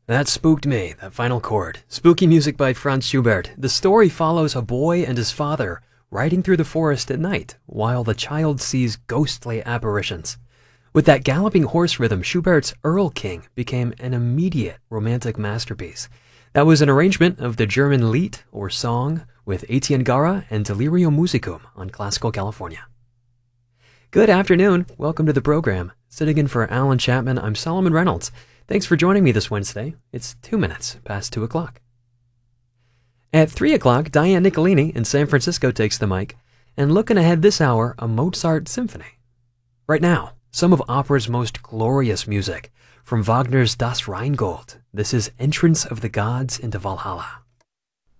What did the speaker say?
That spooked me, that final chord. Spooky music by Franz Schubert. The story follows a boy and his father riding through the forest at night while the child sees ghostly apparitions. With that galloping horse rhythm, Schubert's Erl King became an immediate romantic masterpiece. That was an arrangement of the German Lied, or song, with Etienne Gara and Delirium Musicum on Classical California. Good afternoon. Welcome to the program. Sitting in for Alan Chapman, I'm Solomon Reynolds. Thanks for joining me this Wednesday. It's 2 minutes past 2 o'clock. At 3 o'clock, Diane Nicolini in San Francisco takes the mic, and looking ahead this hour, a Mozart symphony. Right now, some of opera's most glorious music, from Wagner's Das Rheingold. This is Entrance of the Gods into Valhalla.